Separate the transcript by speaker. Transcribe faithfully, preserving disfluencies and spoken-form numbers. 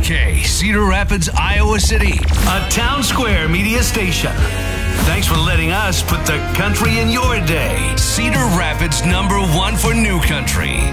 Speaker 1: K, Cedar Rapids, Iowa City, a Town Square media station. Thanks for letting us put the country in your day. Cedar Rapids number one for new country.